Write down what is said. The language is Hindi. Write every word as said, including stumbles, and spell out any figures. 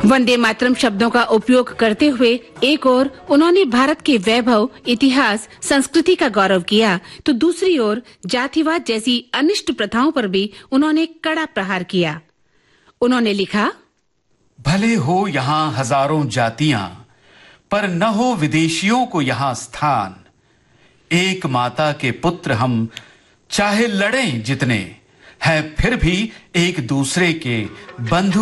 वंदे मातरम शब्दों का उपयोग करते हुए एक ओर उन्होंने भारत के वैभव, इतिहास, संस्कृति का गौरव किया, तो दूसरी ओर जातिवाद जैसी अनिष्ट प्रथाओं पर भी उन्होंने कड़ा प्रहार किया। उन्होंने लिखा, भले हो यहाँ हजारों जातियां, पर न हो विदेशियों को यहाँ स्थान। एक माता के पुत्र हम, चाहे लड़ें जितने, हैं फिर भी एक दूसरे के बंधु।